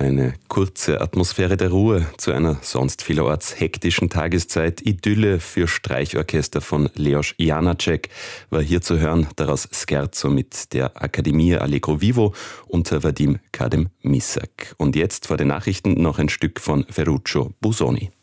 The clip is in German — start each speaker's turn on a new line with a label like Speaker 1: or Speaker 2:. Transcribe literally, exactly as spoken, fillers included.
Speaker 1: Eine kurze Atmosphäre der Ruhe zu einer sonst vielerorts hektischen Tageszeit. Idylle für Streichorchester von Leos Janáček war hier zu hören, daraus Scherzo mit der Akademie Allegro Vivo unter Vadim Kadem-Missak. Und jetzt vor den Nachrichten noch ein Stück von Ferruccio Busoni.